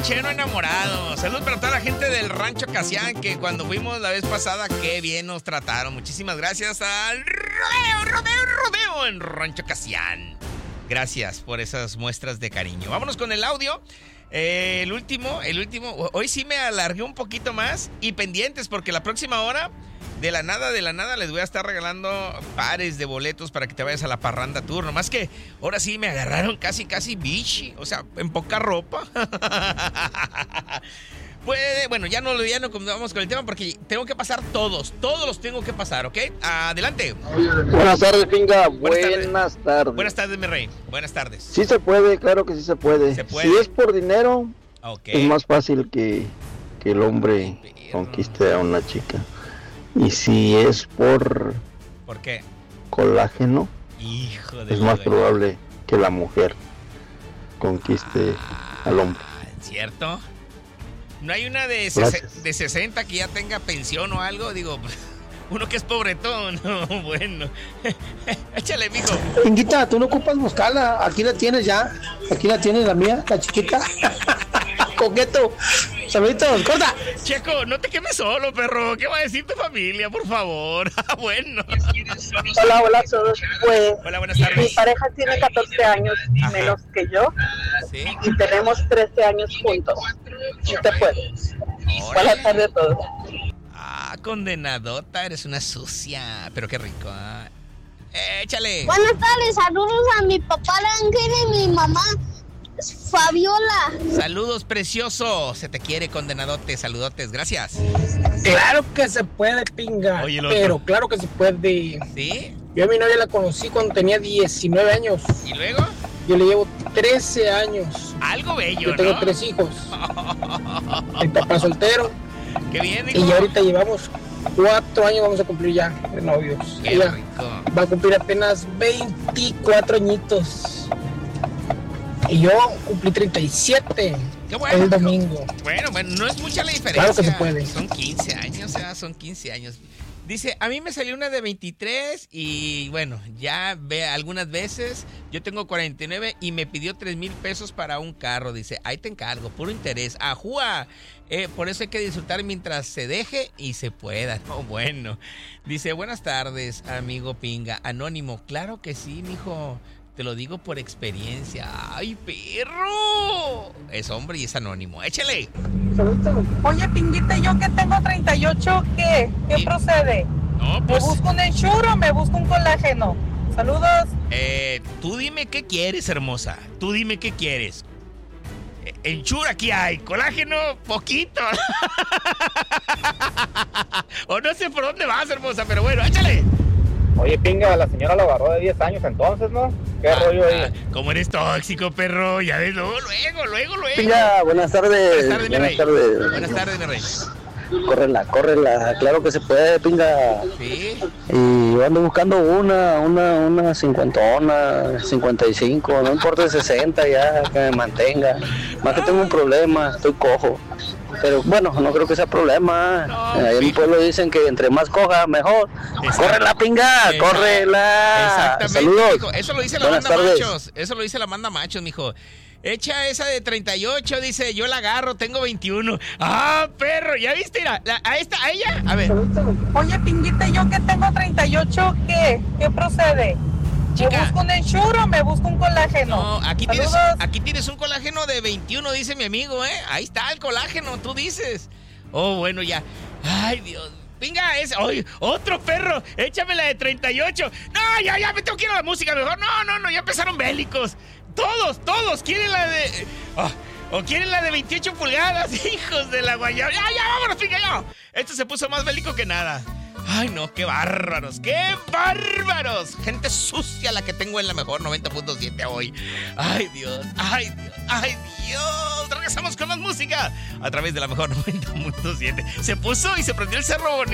ranchero enamorado. Saludos para toda la gente del Rancho Casián, que cuando fuimos la vez pasada, qué bien nos trataron. Muchísimas gracias al Rodeo en Rancho Casián. Gracias por esas muestras de cariño. Vámonos con el audio. El último. Hoy sí me alargué un poquito más. Y pendientes, porque la próxima hora, de la nada, les voy a estar regalando pares de boletos para que te vayas a la Parranda Tour. Nomás que ahora sí me agarraron casi bichi. O sea, en poca ropa. Bueno, ya no vamos con el tema porque tengo que pasar todos los tengo que pasar, ¿ok? Adelante. Buenas tardes, Pinga. Buenas tardes. Buenas tardes, mi rey. Buenas tardes. Sí se puede, claro que sí se puede. Si es por dinero, es más fácil que el hombre conquiste a una chica. Y si es por qué? Colágeno, hijo de es más probable que la mujer conquiste al hombre. ¿Cierto? ¿No hay una de 60 que ya tenga pensión o algo? Digo, uno que es pobretón. No, bueno. Échale, mijo. Pinguita, tú no ocupas buscarla. Aquí la tienes ya. Aquí la tienes, la mía, la chiquita. Coqueto. Saluditos, corta. Checo, no te quemes solo, perro. ¿Qué va a decir tu familia, por favor? Bueno. Hola, todos. Pues, hola, buenas tardes. Mi pareja tiene 14 años menos que yo. ¿Sí? Y tenemos 13 años juntos. Si te puedes. Buenas tardes a todos. Condenadota, eres una sucia. Pero qué rico, échale. Buenas tardes, saludos a mi papá Ángel y mi mamá Fabiola. Saludos, precioso. Se te quiere, condenadote. Saludotes, gracias. Claro que se puede, Pinga. Oye, pero claro que se puede. ¿Sí? Yo a mi novia la conocí cuando tenía 19 años. ¿Y luego? Yo le llevo 13 años. Algo bello, yo tengo 3 hijos. El papá soltero. Qué bien, hijo. Y ahorita llevamos 4 años, vamos a cumplir ya de novios. Qué ella rico. Va a cumplir apenas 24 añitos. Y yo cumplí 37. Qué bueno. El domingo. Bueno, no es mucha la diferencia. Claro que se puede. Son 15 años, son 15 años. Dice, a mí me salió una de 23 y bueno, ya ve algunas veces, yo tengo 49 y me pidió 3,000 pesos para un carro. Dice, ahí te encargo, puro interés. ¡Ajúa! Por eso hay que disfrutar mientras se deje y se pueda. No, bueno. Dice, buenas tardes, amigo Pinga. Anónimo, claro que sí, mijo. Te lo digo por experiencia. ¡Ay, perro! Es hombre y es anónimo. ¡Échale! Oye, Pinguita, yo que tengo 38, ¿qué procede? No, pues... ¿Me busco un Ensure o me busco un colágeno? Saludos. Tú dime qué quieres, hermosa. Tú dime qué quieres. Ensure aquí hay, colágeno poquito. O no sé por dónde vas, hermosa, pero bueno, échale. Oye, Pinga, la señora lo agarró de 10 años entonces, ¿no? ¿Qué rollo ahí? ¿Cómo eres tóxico, perro? Ya ves, luego. Pinga, buenas tardes. Buenas tardes, mi rey. Córrela, claro que se puede, Pinga. Sí. Y yo ando buscando una 55, no importa de 60 ya, que me mantenga. Más que tengo un problema, estoy cojo. Pero bueno, no creo que sea problema. Ahí en mi pueblo dicen que entre más coja, mejor. ¡Córrela, Pinga! ¡Córrela! Exactamente. Saludos. Mijo. Eso lo dice la banda machos. Eso lo dice la banda machos, mijo. Echa esa de 38, dice, yo la agarro, tengo 21. ¡Ah, perro! ¿Ya viste? Mira, a ella, a ver. Oye, Pinguita, yo que tengo 38, ¿qué procede? Chica. ¿Me busco un Ensure o me busco un colágeno? No, aquí tienes un colágeno de 21, dice mi amigo, ¿eh? Ahí está el colágeno, tú dices. Oh, bueno, ya. Ay, Dios. Venga, otro perro. Échame la de 38. No, ya me tengo que ir a la música mejor. No, ya empezaron bélicos. Todos quieren la de... o quieren la de 28 pulgadas, hijos de la guayaba. Ya, vámonos, Pinga, ya. Esto se puso más bélico que nada. Ay, no, qué bárbaros. Gente sucia la que tengo en la mejor 90.7 hoy. Ay, Dios. Regresamos con más música a través de la mejor 90.7. Se puso y se prendió el cerro bonito.